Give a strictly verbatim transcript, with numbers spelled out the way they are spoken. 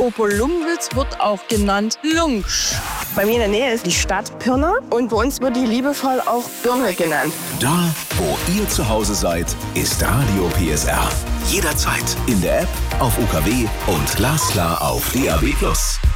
Oberlungwitz wird auch genannt Lungsch. Bei mir in der Nähe ist die Stadt Pirna und bei uns wird die liebevoll auch Birne genannt. Da, wo ihr zu Hause seid, ist Radio P S R. Jederzeit in der App, auf U K W und glasklar auf D A B plus.